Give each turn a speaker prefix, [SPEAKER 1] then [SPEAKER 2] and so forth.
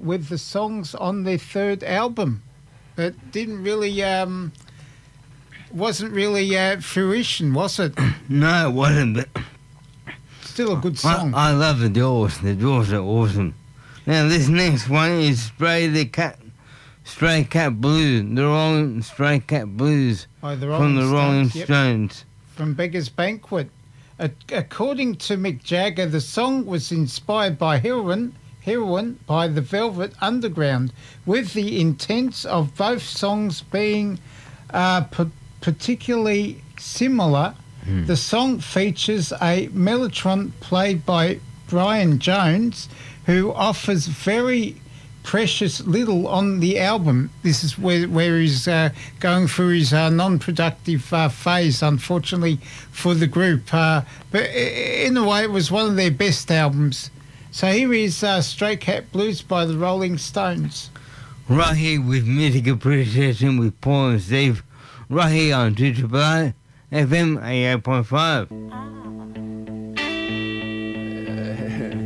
[SPEAKER 1] with the songs on their third album. It didn't really, wasn't really fruition, was it?
[SPEAKER 2] No, it wasn't, but
[SPEAKER 1] Still a good song.
[SPEAKER 2] I love the Doors. The Doors are awesome. Now, this next one is Stray Cat Blues. The Rolling Stray Cat Blues
[SPEAKER 1] By the
[SPEAKER 2] from the Rolling
[SPEAKER 1] Stones, yep.
[SPEAKER 2] Stones.
[SPEAKER 1] From Beggar's Banquet. According to Mick Jagger, the song was inspired by Heroin by the Velvet Underground, with the intent of both songs being particularly similar. The song features a mellotron played by Brian Jones, who offers very precious little on the album. This is where he's going through his non-productive phase, unfortunately, for the group. But in a way, it was one of their best albums. So here is Stray Cat Blues by the Rolling Stones.
[SPEAKER 2] Right here with Music Appreciation with Paul and Steve. Right here on 2 FM 88.5.